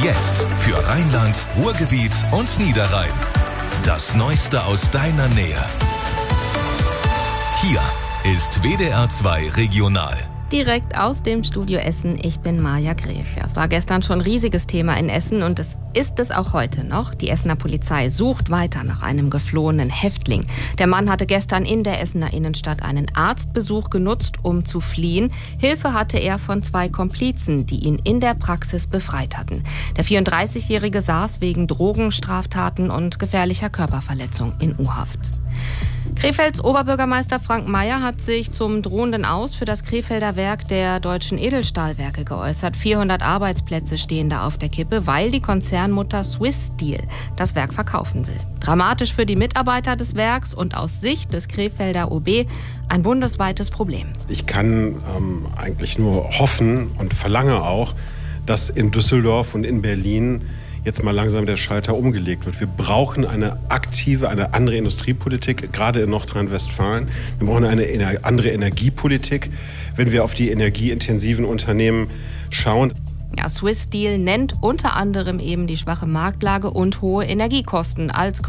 Jetzt für Rheinland, Ruhrgebiet und Niederrhein. Das Neueste aus deiner Nähe. Hier ist WDR 2 Regional. Direkt aus dem Studio Essen, ich bin Maja Gref. Ja, es war gestern schon ein riesiges Thema in Essen und es ist es auch heute noch. Die Essener Polizei sucht weiter nach einem geflohenen Häftling. Der Mann hatte gestern in der Essener Innenstadt einen Arztbesuch genutzt, um zu fliehen. Hilfe hatte er von 2 Komplizen, die ihn in der Praxis befreit hatten. Der 34-Jährige saß wegen Drogenstraftaten und gefährlicher Körperverletzung in U-Haft. Krefelds Oberbürgermeister Frank Mayer hat sich zum drohenden Aus für das Krefelder Werk der Deutschen Edelstahlwerke geäußert. 400 Arbeitsplätze stehen da auf der Kippe, weil die Konzernmutter Swiss Steel das Werk verkaufen will. Dramatisch für die Mitarbeiter des Werks und aus Sicht des Krefelder OB ein bundesweites Problem. Ich kann eigentlich nur hoffen und verlange auch, dass in Düsseldorf und in Berlin jetzt mal langsam der Schalter umgelegt wird. Wir brauchen eine aktive, eine andere Industriepolitik, gerade in Nordrhein-Westfalen. Wir brauchen eine andere Energiepolitik, wenn wir auf die energieintensiven Unternehmen schauen. Ja, Swiss Steel nennt unter anderem eben die schwache Marktlage und hohe Energiekosten als